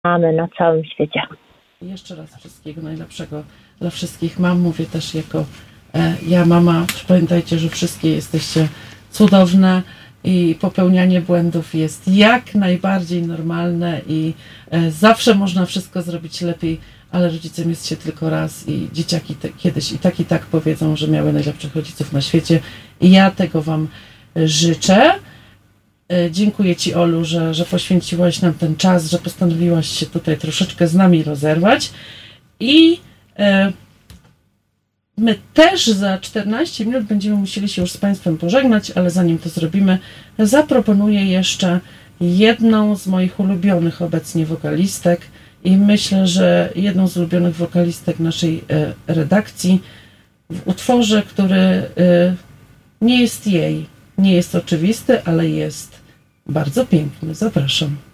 na całym świecie. Jeszcze raz wszystkiego najlepszego dla wszystkich mam. Mówię też jako ja mama. Pamiętajcie, że wszystkie jesteście cudowne i popełnianie błędów jest jak najbardziej normalne i zawsze można wszystko zrobić lepiej, ale rodzicem jest się tylko raz i dzieciaki kiedyś i tak powiedzą, że miały najlepszych rodziców na świecie i ja tego Wam życzę. Dziękuję Ci, Olu, że poświęciłaś nam ten czas, że postanowiłaś się tutaj troszeczkę z nami rozerwać i my też za 14 minut będziemy musieli się już z Państwem pożegnać, ale zanim to zrobimy, zaproponuję jeszcze jedną z moich ulubionych obecnie wokalistek i myślę, że jedną z ulubionych wokalistek naszej redakcji w utworze, który nie jest jej, nie jest oczywisty, ale jest bardzo piękny. Zapraszam.